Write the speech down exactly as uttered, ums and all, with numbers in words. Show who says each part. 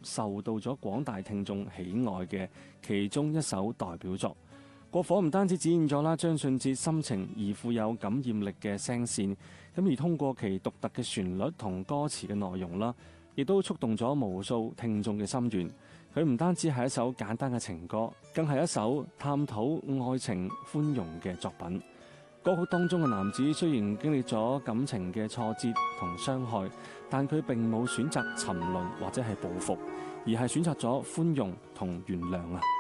Speaker 1: 受到咗廣大聽眾喜愛嘅其中一首代表作。過火唔單止展現咗啦張信哲深情而富有感染力嘅聲線，咁而通過其獨特嘅旋律同歌詞嘅內容啦，亦都觸動咗無數聽眾嘅心弦。佢唔單止係一首簡單嘅情歌，更係一首探討愛情寬容嘅作品。歌曲當中嘅男子雖然經歷咗感情嘅挫折同傷害，但佢並冇選擇沉淪或者係報復，而係選擇咗寬容同原諒啊！